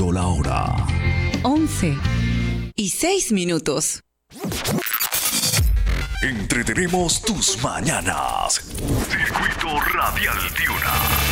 Siendo la hora 11:06. Entretenemos tus mañanas. Circuito Radial Tiuna.